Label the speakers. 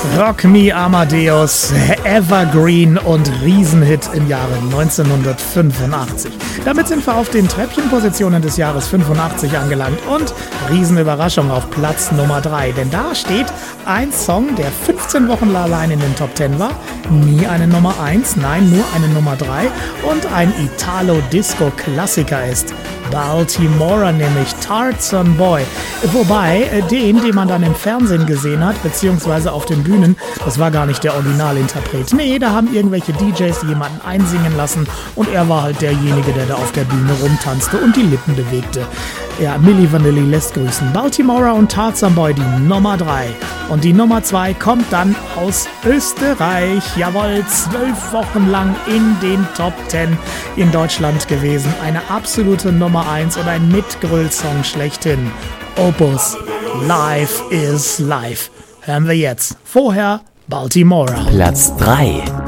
Speaker 1: Rock Me Amadeus, Evergreen und Riesenhit im Jahre 1985. Damit sind wir auf den Treppchenpositionen des Jahres 85 angelangt und Riesenüberraschung auf Platz Nummer 3. Denn da steht ein Song, der 15 Wochen allein in den Top 10 war, nie eine Nummer 1, nein, nur eine Nummer 3 und ein Italo-Disco-Klassiker ist. Baltimora, nämlich Tarzan Boy. Wobei, den man dann im Fernsehen gesehen hat, beziehungsweise auf den Bühnen, das war gar nicht der Originalinterpret. Nee, da haben irgendwelche DJs jemanden einsingen lassen und er war halt derjenige, der da auf der Bühne rumtanzte und die Lippen bewegte. Ja, Milli Vanilli lässt grüßen. Baltimora und Tarzan Boy, die Nummer 3. Und die Nummer 2 kommt dann aus Österreich. Jawohl, 12 Wochen lang in den Top 10 in Deutschland gewesen. Eine absolute Nummer 1 und ein Mitgröl-Song schlechthin. Opus, Life is Life. Hören wir jetzt. Vorher Baltimora.
Speaker 2: Platz 3.